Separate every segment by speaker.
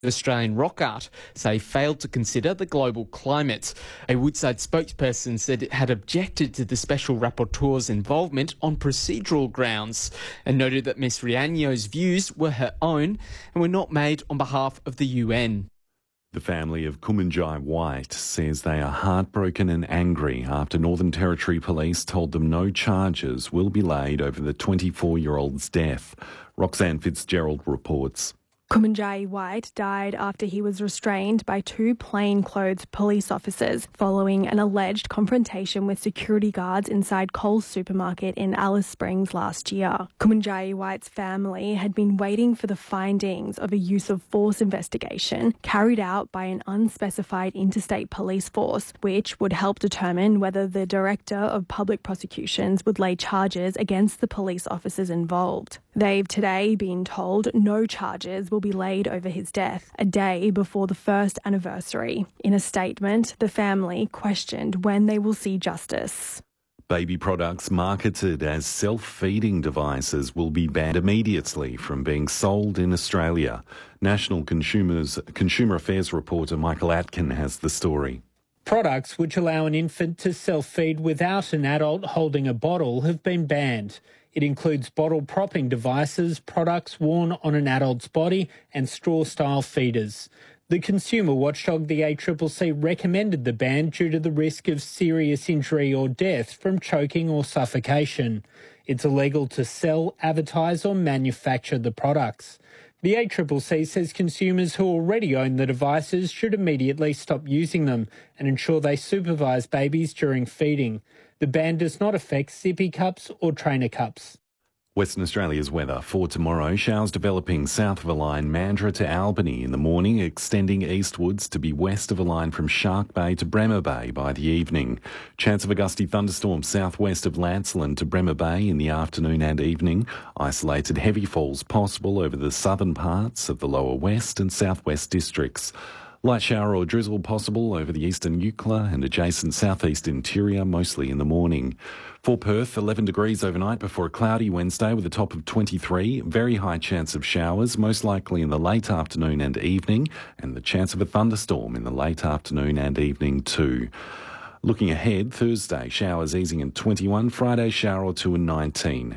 Speaker 1: Australian rock art say failed to consider the global climate. A Woodside spokesperson said it had objected to the special rapporteur's involvement on procedural grounds and noted that Ms Riaño's views were her own and were not made on behalf of the UN.
Speaker 2: The family of Kumanjai White says they are heartbroken and angry after Northern Territory Police told them no charges will be laid over the 24-year-old's death. Roxanne Fitzgerald reports.
Speaker 3: Kumanjai White died after he was restrained by two plainclothes police officers following an alleged confrontation with security guards inside Coles supermarket in Alice Springs last year. Kumanjai White's family had been waiting for the findings of a use of force investigation carried out by an unspecified interstate police force, which would help determine whether the Director of Public Prosecutions would lay charges against the police officers involved. They've today been told no charges will be laid over his death, a day before the first anniversary. In a statement, the family questioned when they will see justice.
Speaker 2: Baby products marketed as self-feeding devices will be banned immediately from being sold in Australia. National Consumer Affairs reporter Michael Atkin has the story.
Speaker 4: Products which allow an infant to self-feed without an adult holding a bottle have been banned. It includes bottle propping devices, products worn on an adult's body and straw-style feeders. The consumer watchdog, the ACCC, recommended the ban due to the risk of serious injury or death from choking or suffocation. It's illegal to sell, advertise or manufacture the products. The ACCC says consumers who already own the devices should immediately stop using them and ensure they supervise babies during feeding. The ban does not affect sippy cups or trainer cups.
Speaker 2: Western Australia's weather for tomorrow. Showers developing south of a line Mandurah to Albany in the morning, extending eastwards to be west of a line from Shark Bay to Bremer Bay by the evening. Chance of a gusty thunderstorm southwest of Lancelin to Bremer Bay in the afternoon and evening. Isolated heavy falls possible over the southern parts of the lower west and southwest districts. Light shower or drizzle possible over the eastern Eucla and adjacent southeast interior, mostly in the morning. For Perth, 11 degrees overnight before a cloudy Wednesday with a top of 23. Very high chance of showers, most likely in the late afternoon and evening, and the chance of a thunderstorm in the late afternoon and evening too. Looking ahead, Thursday, showers easing in 21. Friday, shower or two in 19.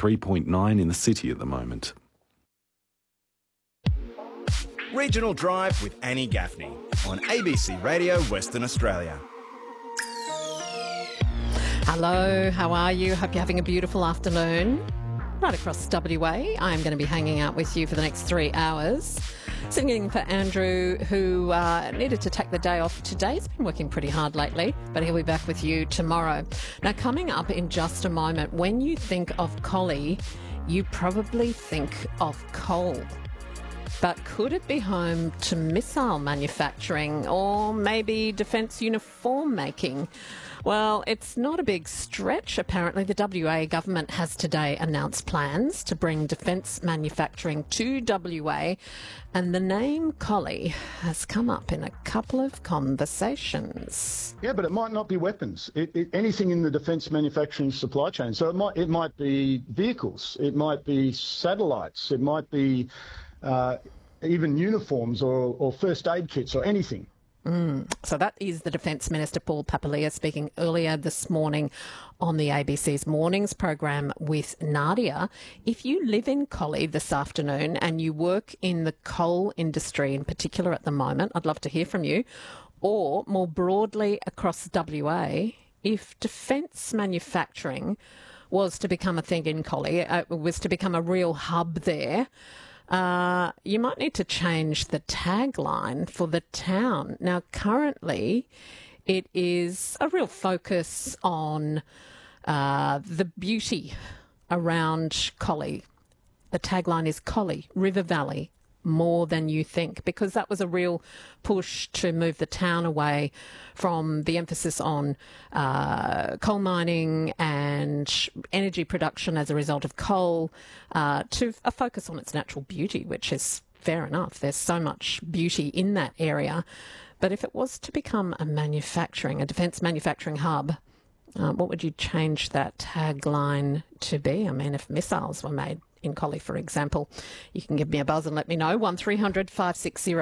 Speaker 2: 23.9 in the city at the moment.
Speaker 5: Regional Drive with Annie Gaffney on ABC Radio Western Australia.
Speaker 6: Hello, how are you? Hope you're having a beautiful afternoon. Right across WA, I'm going to be hanging out with you for the next 3 hours. Sitting in for Andrew, who needed to take the day off today. He's been working pretty hard lately, but he'll be back with you tomorrow. Now, coming up in just a moment, when you think of Collie, you probably think of coal. But could it be home to missile manufacturing or maybe defence uniform making? Well, it's not a big stretch. Apparently, the WA government has today announced plans to bring defence manufacturing to WA, and the name Collie has come up in a couple of conversations.
Speaker 7: Yeah, but it might not be weapons. Anything in the defence manufacturing supply chain. So it might be vehicles, it might be satellites, it might be even uniforms or first aid kits or anything.
Speaker 6: So that is the Defence Minister Paul Papalia speaking earlier this morning on the ABC's Mornings program with Nadia. If you live in Collie this afternoon and you work in the coal industry in particular at the moment, I'd love to hear from you. Or more broadly across WA, if defence manufacturing was to become a thing in Collie, was to become a real hub there, you might need to change the tagline for the town. Now, currently, it is a real focus on the beauty around Collie. The tagline is Collie, River Valley, more than you think, because that was a real push to move the town away from the emphasis on coal mining and energy production as a result of coal to a focus on its natural beauty, which is fair enough. There's so much beauty in that area. But if it was to become a defence manufacturing hub, what would you change that tagline to be? I mean, if missiles were made in Collie, for example, you can give me a buzz and let me know. 1300 560